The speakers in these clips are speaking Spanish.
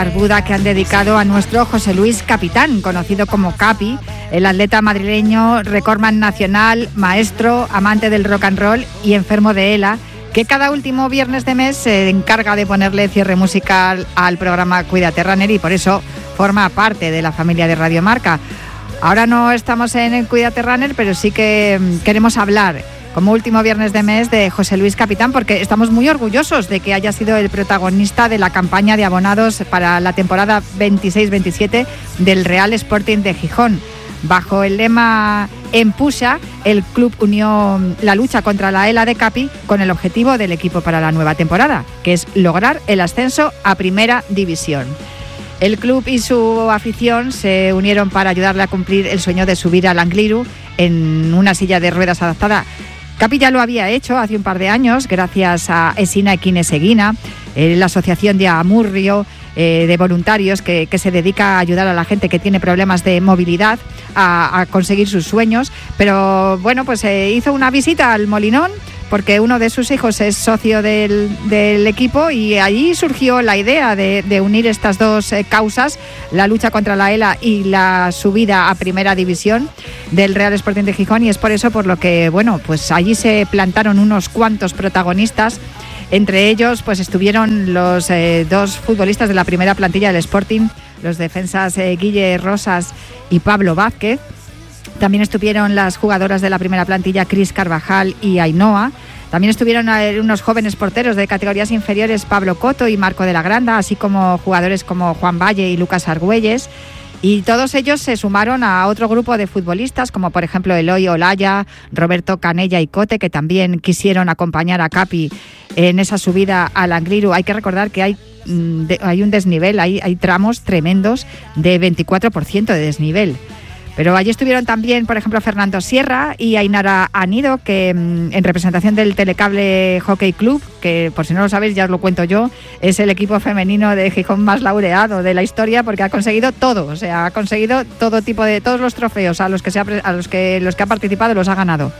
Barbuda que han dedicado a nuestro José Luis Capitán, conocido como Capi, el atleta madrileño, recordman nacional, maestro, amante del rock and roll y enfermo de ELA, que cada último viernes de mes se encarga de ponerle cierre musical al programa Cuídate Runner y por eso forma parte de la familia de Radio Marca. Ahora no estamos en el Cuídate Runner, pero sí que queremos hablar como último viernes de mes de José Luis Capitán, porque estamos muy orgullosos de que haya sido el protagonista de la campaña de abonados para la temporada 26-27 del Real Sporting de Gijón. Bajo el lema Empusha, el club unió la lucha contra la ELA de Capi con el objetivo del equipo para la nueva temporada, que es lograr el ascenso a Primera División. El club y su afición se unieron para ayudarle a cumplir el sueño de subir al Angliru en una silla de ruedas adaptada. Capi ya lo había hecho hace un par de años gracias a Esina Equineseguina, la asociación de Amurrio de voluntarios que se dedica a ayudar a la gente que tiene problemas de movilidad a conseguir sus sueños. Pero bueno, pues hizo una visita al Molinón porque uno de sus hijos es socio del equipo y allí surgió la idea de unir estas dos causas, la lucha contra la ELA y la subida a Primera División del Real Sporting de Gijón, y es por eso por lo que, bueno, pues allí se plantaron unos cuantos protagonistas. Entre ellos pues estuvieron los dos futbolistas de la primera plantilla del Sporting, los defensas Guille Rosas y Pablo Vázquez. También estuvieron las jugadoras de la primera plantilla Cris Carvajal y Ainhoa. También estuvieron unos jóvenes porteros de categorías inferiores, Pablo Coto y Marco de la Granda, así como jugadores como Juan Valle y Lucas Argüelles. Y todos ellos se sumaron a otro grupo de futbolistas, como por ejemplo Eloy Olaya, Roberto Canella y Cote, que también quisieron acompañar a Capi en esa subida al Angliru. Hay que recordar que hay un desnivel, hay tramos tremendos de 24% de desnivel. Pero allí estuvieron también, por ejemplo, Fernando Sierra y Ainara Anido, que en representación del Telecable Hockey Club, que por si no lo sabéis ya os lo cuento yo, es el equipo femenino de Gijón más laureado de la historia porque ha conseguido todo, o sea, ha conseguido todo tipo de, todos los trofeos a los que ha participado los ha ganado.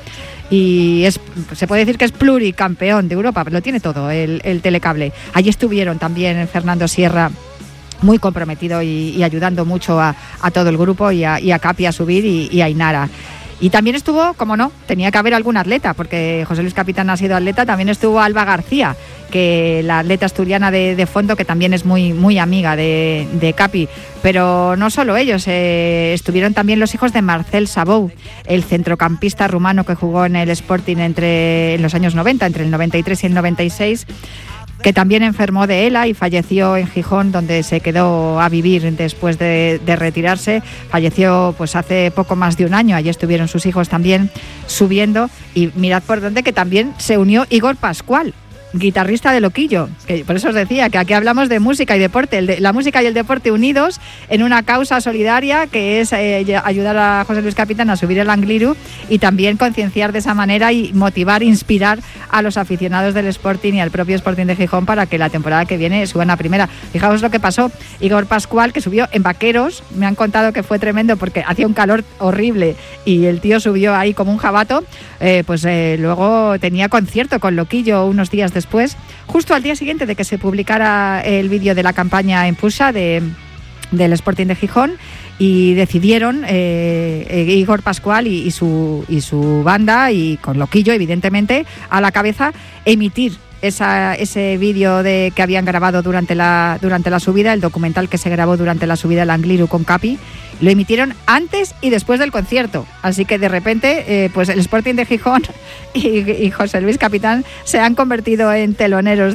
Y se puede decir que es pluricampeón de Europa, lo tiene todo el Telecable. Allí estuvieron también Fernando Sierra, muy comprometido y ayudando mucho a todo el grupo y a Capi a subir y a Ainara. Y también estuvo, como no, tenía que haber algún atleta, porque José Luis Capitán ha sido atleta, también estuvo Alba García, que la atleta asturiana de fondo, que también es muy, muy amiga de Capi. Pero no solo ellos, estuvieron también los hijos de Marcel Sabou, el centrocampista rumano que jugó en el Sporting en los años 90, entre el 93 y el 96, que también enfermó de ELA y falleció en Gijón, donde se quedó a vivir después de retirarse. Falleció pues hace poco más de un año. Allí estuvieron sus hijos también subiendo. Y mirad por dónde, que también se unió Igor Pascual, guitarrista de Loquillo, que por eso os decía que aquí hablamos de música y deporte, la música y el deporte unidos en una causa solidaria que es ayudar a José Luis Capitán a subir el Angliru y también concienciar de esa manera y motivar, inspirar a los aficionados del Sporting y al propio Sporting de Gijón para que la temporada que viene suban a Primera. Fijaos lo que pasó, Igor Pascual, que subió en vaqueros, me han contado que fue tremendo porque hacía un calor horrible y el tío subió ahí como un jabato, luego tenía concierto con Loquillo unos días después, justo al día siguiente de que se publicara el vídeo de la campaña Empusha del Sporting de Gijón, y decidieron Igor Pascual y su banda, y con Loquillo evidentemente a la cabeza, emitir ese vídeo que habían grabado durante la subida, el documental que se grabó durante la subida al Angliru con Capi. Lo emitieron antes y después del concierto, así que de repente pues el Sporting de Gijón y José Luis Capitán se han convertido en teloneros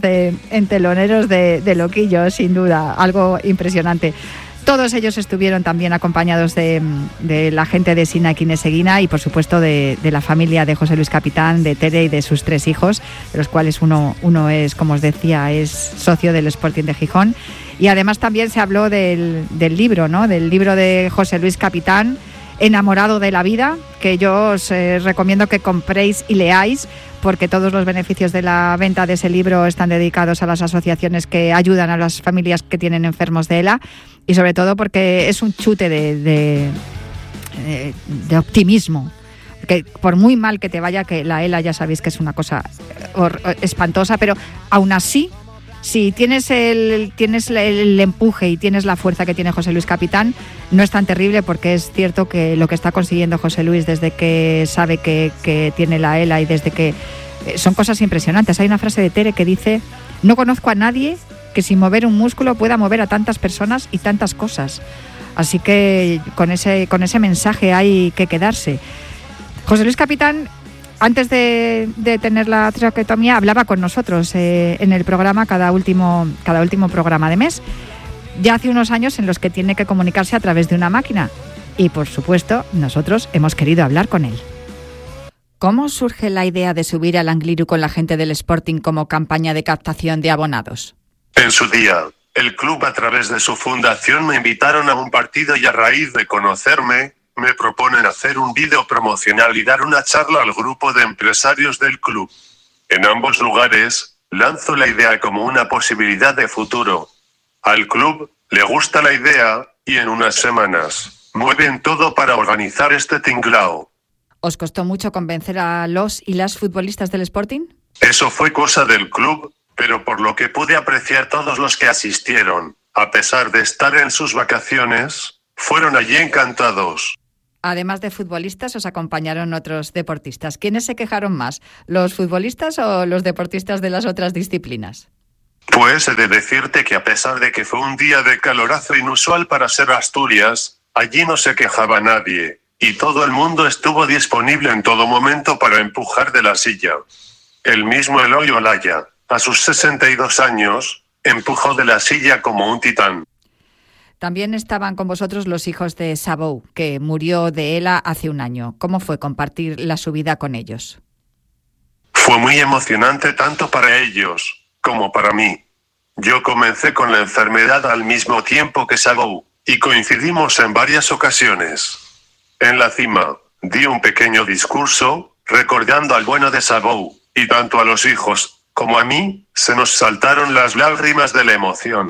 de Loquillo, sin duda, algo impresionante. Todos ellos estuvieron también acompañados de la gente de Esina Equineseguina y por supuesto de la familia de José Luis Capitán, de Tere y de sus 3 hijos, de los cuales uno es, como os decía, es socio del Sporting de Gijón. Y además también se habló del libro, ¿no? Del libro de José Luis Capitán, Enamorado de la vida, que yo os recomiendo que compréis y leáis, porque todos los beneficios de la venta de ese libro están dedicados a las asociaciones que ayudan a las familias que tienen enfermos de ELA, y sobre todo porque es un chute de optimismo. Que por muy mal que te vaya, que la ELA ya sabéis que es una cosa espantosa, pero aún así si tienes el empuje y tienes la fuerza que tiene José Luis Capitán, no es tan terrible, porque es cierto que lo que está consiguiendo José Luis desde que sabe que tiene la ELA y desde que... son cosas impresionantes. Hay una frase de Tere que dice: no conozco a nadie que sin mover un músculo pueda mover a tantas personas y tantas cosas. Así que con ese mensaje hay que quedarse. José Luis Capitán, antes de tener la traqueotomía, hablaba con nosotros en el programa cada último programa de mes. Ya hace unos años en los que tiene que comunicarse a través de una máquina. Y por supuesto, nosotros hemos querido hablar con él. ¿Cómo surge la idea de subir al Angliru con la gente del Sporting como campaña de captación de abonados? En su día, el club, a través de su fundación, me invitaron a un partido y, a raíz de conocerme, me proponen hacer un vídeo promocional y dar una charla al grupo de empresarios del club. En ambos lugares, lanzo la idea como una posibilidad de futuro. Al club le gusta la idea y en unas semanas mueven todo para organizar este tinglao. ¿Os costó mucho convencer a los y las futbolistas del Sporting? Eso fue cosa del club, pero por lo que pude apreciar, todos los que asistieron, a pesar de estar en sus vacaciones, fueron allí encantados. Además de futbolistas, os acompañaron otros deportistas. ¿Quiénes se quejaron más, los futbolistas o los deportistas de las otras disciplinas? Pues he de decirte que, a pesar de que fue un día de calorazo inusual para ser Asturias, allí no se quejaba nadie, y todo el mundo estuvo disponible en todo momento para empujar de la silla. El mismo Eloy Olaya, a sus 62 años, empujó de la silla como un titán. También estaban con vosotros los hijos de Sabou, que murió de ELA hace un año. ¿Cómo fue compartir la subida con ellos? Fue muy emocionante tanto para ellos como para mí. Yo comencé con la enfermedad al mismo tiempo que Sabou, y coincidimos en varias ocasiones. En la cima, di un pequeño discurso, recordando al bueno de Sabou, y tanto a los hijos como a mí, se nos saltaron las lágrimas de la emoción.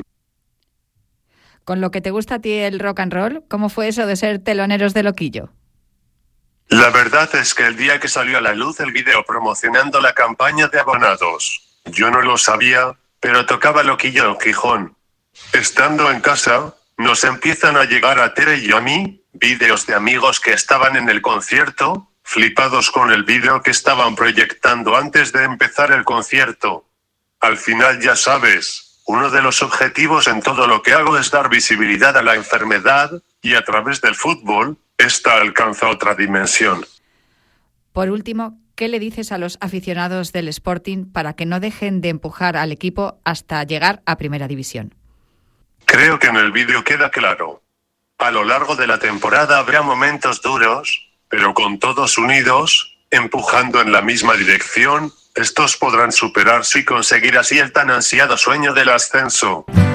Con lo que te gusta a ti el rock and roll, ¿cómo fue eso de ser teloneros de Loquillo? La verdad es que el día que salió a la luz el vídeo promocionando la campaña de abonados, yo no lo sabía, pero tocaba Loquillo en Gijón. Estando en casa, nos empiezan a llegar a Tere y a mí vídeos de amigos que estaban en el concierto, flipados con el vídeo que estaban proyectando antes de empezar el concierto. Al final, ya sabes, uno de los objetivos en todo lo que hago es dar visibilidad a la enfermedad, y a través del fútbol, esta alcanza otra dimensión. Por último, ¿qué le dices a los aficionados del Sporting para que no dejen de empujar al equipo hasta llegar a Primera División? Creo que en el vídeo queda claro. A lo largo de la temporada habrá momentos duros, pero con todos unidos, empujando en la misma dirección, estos podrán superarse y conseguir así el tan ansiado sueño del ascenso.